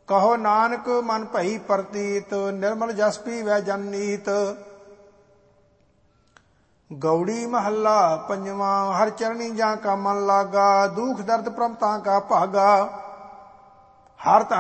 ਕਹੋ ਨਾਨਕ ਮਨ ਭਈ ਪ੍ਰਤੀਤ, ਨਿਰਮਲ ਜਸ ਪੀਵੈ ਜਨ ਨੀਤ। ਗੌੜੀ ਮਹੱਲਾ ਪੰਜਵਾਂ। ਹਰ ਚਰਣੀ ਜਾਂ ਕਾ ਮਨ ਲਾਗਾ, ਦੁਖ ਦਰਦ ਪ੍ਰਮ ਤਾਂ ਕਾ ਭਾਗਾ। ਹਰ